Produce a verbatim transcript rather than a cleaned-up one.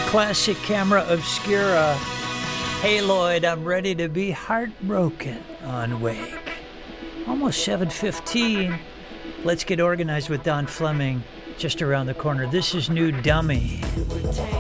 classic Camera Obscura. Hey Lloyd, I'm ready to be heartbroken on Wake. Almost seven fifteen. Let's get organized with Don Fleming just around the corner. This is New Dummy.